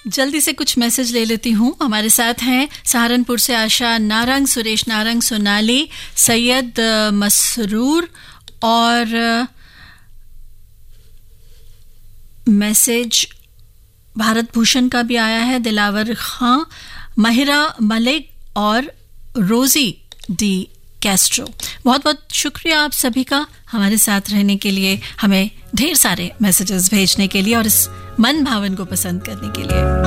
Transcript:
जल्दी से कुछ मैसेज ले लेती हूँ। हमारे साथ हैं सहारनपुर से आशा नारंग, सुरेश नारंग, सोनाली, सैयद मसरूर और मैसेज भारत भूषण का भी आया है, दिलावर खां, महिरा मलिक और रोजी डी कैस्ट्रो। बहुत बहुत शुक्रिया आप सभी का हमारे साथ रहने के लिए, हमें ढेर सारे मैसेजेस भेजने के लिए और इस मन भावन को पसंद करने के लिए।